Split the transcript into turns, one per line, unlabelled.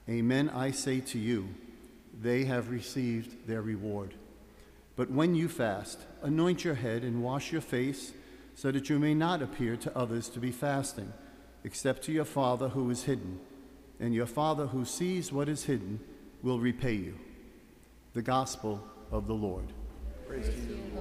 Amen, I say to you, they have received their reward. But when you fast, anoint your head and wash your face, so that you may not appear to others to be fasting, except to your Father who is hidden. And your Father who sees what is hidden will repay you. The Gospel of the Lord.
Praise to you.